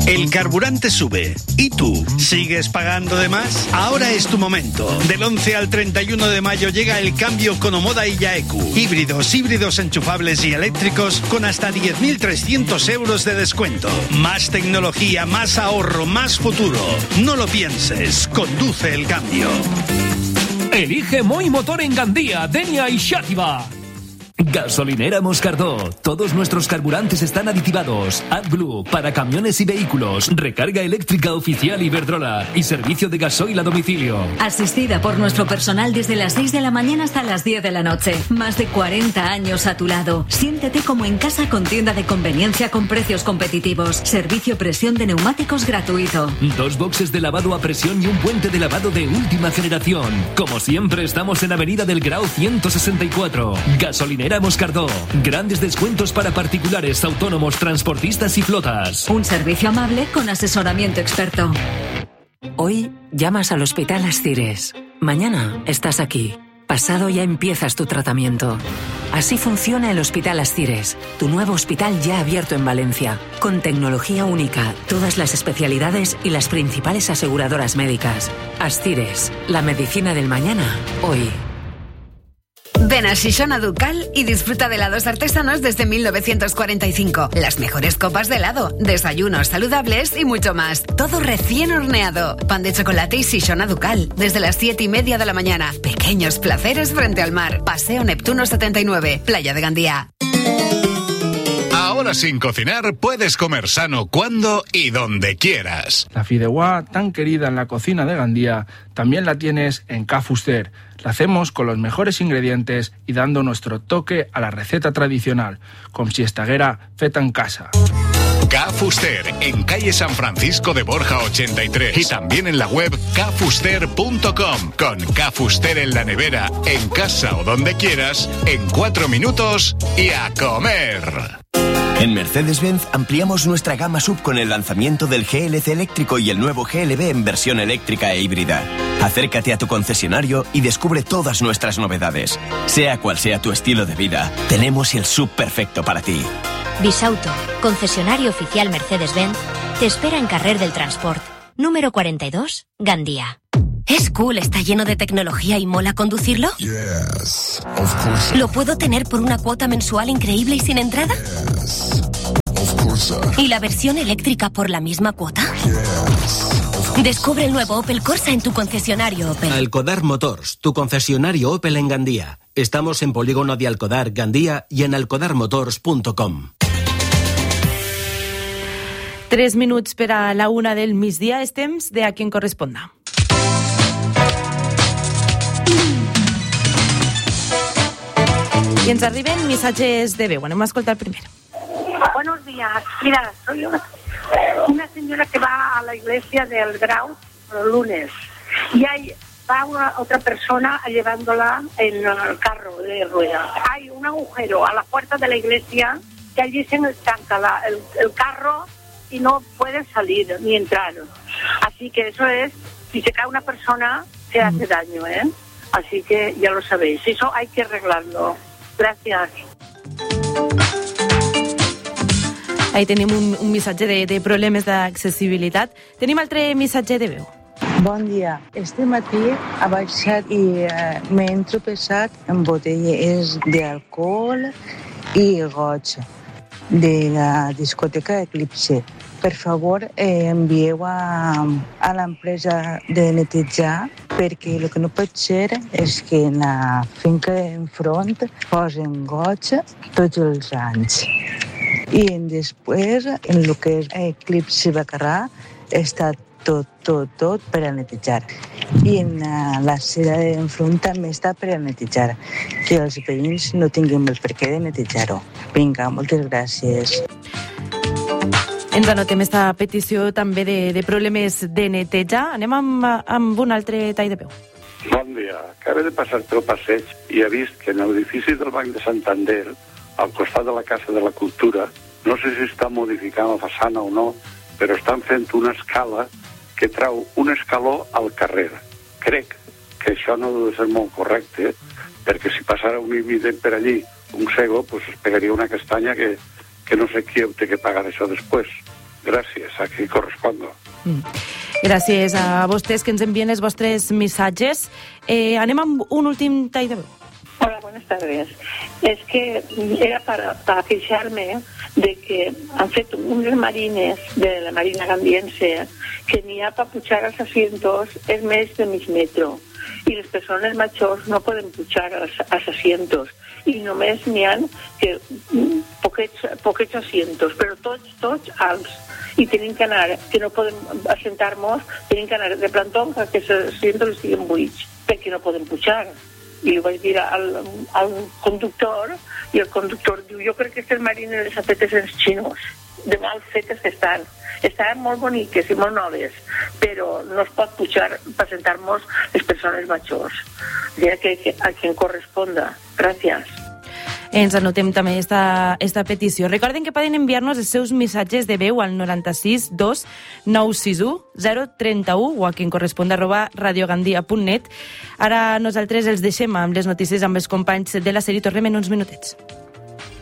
El carburante sube. ¿Y tú? ¿Sigues pagando de más? Ahora es tu momento. Del 11 al 31 de mayo llega el cambio con Omoda y Yaeku. Híbridos enchufables y eléctricos con hasta 10.300 euros de descuento. Más tecnología, más ahorro, más futuro. No lo pienses. Conduce el cambio. Elige Moi Motor en Gandía, Denia y Xàtiva. Gasolinera Moscardó. Todos nuestros carburantes están aditivados. AdBlue para camiones y vehículos. Recarga eléctrica oficial Iberdrola y servicio de gasoil a domicilio. Asistida por nuestro personal desde las 6 de la mañana hasta las 10 de la noche. Más de 40 años a tu lado. Siéntete como en casa con tienda de conveniencia con precios competitivos. Servicio presión de neumáticos gratuito. 2 boxes de lavado a presión y un puente de lavado de última generación. Como siempre, estamos en Avenida del Grau 164. Gasolinera Moscardó. Grandes descuentos para particulares, autónomos, transportistas y flotas. Un servicio amable con asesoramiento experto. Hoy llamas al Hospital Ascires. Mañana estás aquí. Pasado ya empiezas tu tratamiento. Así funciona el Hospital Ascires, tu nuevo hospital ya abierto en Valencia, con tecnología única, todas las especialidades y las principales aseguradoras médicas. Ascires, la medicina del mañana, hoy. Ven a Xixona Ducal y disfruta de helados artesanos desde 1945. Las mejores copas de helado, desayunos saludables y mucho más. Todo recién horneado. Pan de chocolate y Xixona Ducal. Desde las 7:30 de la mañana. Pequeños placeres frente al mar. Paseo Neptuno 79, Playa de Gandía. Ahora sin cocinar puedes comer sano cuando y donde quieras. La fideuá tan querida en la cocina de Gandía también la tienes en Ca Fuster. La hacemos con los mejores ingredientes y dando nuestro toque a la receta tradicional, com si estaguera feta en casa. Ca Fuster, en calle San Francisco de Borja 83 y también en la web cafuster.com. Con Ca Fuster en la nevera, en casa o donde quieras, en 4 minutos y a comer. En Mercedes-Benz ampliamos nuestra gama SUV con el lanzamiento del GLC eléctrico y el nuevo GLB en versión eléctrica e híbrida. Acércate a tu concesionario y descubre todas nuestras novedades. Sea cual sea tu estilo de vida, tenemos el SUV perfecto para ti. Bisauto, concesionario oficial Mercedes-Benz, te espera en Carrer del Transport, número 42, Gandía. ¿Es cool, está lleno de tecnología y mola conducirlo? Yes, of course. ¿Lo puedo tener por una cuota mensual increíble y sin entrada? Yes, of course. ¿Y la versión eléctrica por la misma cuota? Yes. Descubre el nuevo Opel Corsa en tu concesionario Opel. Alcodar Motors, tu concesionario Opel en Gandía. Estamos en Polígono de Alcodar, Gandía y en alcodarmotors.com. 3 minuts per a la 1 del migdia. És temps de A Quien Corresponda. Y ens arriben missatges de veu. Anem a escoltar el primer. Buenos días. Mira, soy una señora que va a la iglesia del Grau los lunes y hay va otra persona llevándola en el carro de ruedas. Hay un agujero a la puerta de la iglesia que allí se estanca el carro y no puede salir ni entrar. Así que eso es, si se cae una persona, se hace daño, ¿eh? Así que ya lo sabéis. Eso hay que arreglarlo. Gràcies. Ahí tenim un missatge de problemes d'accessibilitat. Tenim altre missatge de veu. Bon dia. Este matí ha baixat i m'he entropessat en botelles d'alcohol i goig de la discoteca Eclipse. Per favor, envieu a l'empresa de netejar perquè el que no pot ser és que en la finca enfront posen goig tots els anys. I després, en el que és Eclipse Bacarrà, està tot per a netejar. I en la cera d'enfront també està per a netejar. Que els veïns no tinguin el perquè de netejar-ho. Vinga, moltes gràcies. Ens anotem esta petició també de problemes de netejar. Anem amb un altre tall de veu. Bon dia. Acaba de passar pel passeig i he vist que en l'edifici del Banc de Santander, al costat de la Casa de la Cultura, no sé si està modificant la façana o no, però estan fent una escala que trau un escaló al carrer. Crec que això no deu ser molt correcte, perquè si passara un invident per allí, un cego, pues es pegaria una castanya que no sé qui ho té que pagar això després. Gràcies, a qui correspondo. Gràcies a vostès que ens envien els vostres missatges. Anem amb un últim tall de veu. Hola, buenas tardes. Es que era para queixar-me de que han fet unes marines de la Marina Gandiense que n'hi ha per pujar als asientos és més de mig metro i les persones majors no poden pujar als asientos i només n'hi ha que poquets asientos, però tots alts. I tenim que anar, que no podem assentar-nos, tenim que anar de plantón perquè els asientos estiguin buits, perquè no podem pujar. I ho vaig dir al conductor, i el conductor diu, jo crec que aquestes marines les ha fetes els xinos, de mal fetes que estan. Estaven molt boniques i molt noves, però no es pot pujar per sentar-nos les persones majors. Ja que a qui corresponda. Gràcies. Ens anotem també esta petició. Recorden que poden enviar-nos els seus missatges de veu al 96 2 961 031 o a quien corresponda @radiogandia.net. Ara nosaltres els deixem amb les notícies amb els companys de la sèrie. Tornem en uns minutets.